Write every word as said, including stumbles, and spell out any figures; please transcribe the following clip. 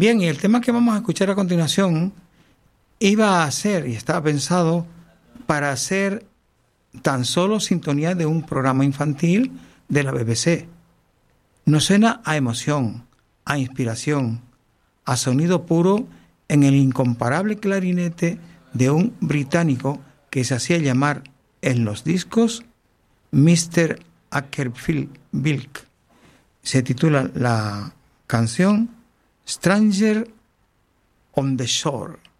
Bien, y el tema que vamos a escuchar a continuación iba a ser, y estaba pensado, para hacer tan solo sintonía de un programa infantil de la B B C. Nos suena a emoción, a inspiración, a sonido puro en el incomparable clarinete de un británico que se hacía llamar en los discos mister Akerbilk. Se titula la canción Stranger on the Shore.